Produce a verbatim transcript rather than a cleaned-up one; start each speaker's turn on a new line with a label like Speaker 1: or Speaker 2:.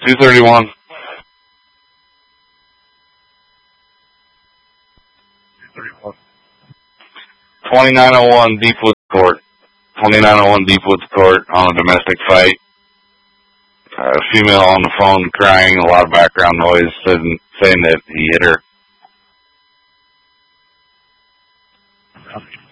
Speaker 1: two thirty-one. twenty-nine oh one Deepwood Court. twenty-nine oh one Deepwood Court on a domestic fight. A uh, female on the phone crying, a lot of background noise, saying, saying that he hit her.